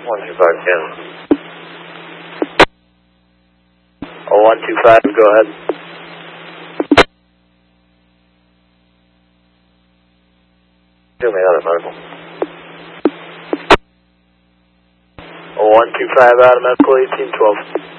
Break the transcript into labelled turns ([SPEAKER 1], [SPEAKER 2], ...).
[SPEAKER 1] 125 Canada. 125, go ahead. Give me other medical. 125 out of medical, 1812.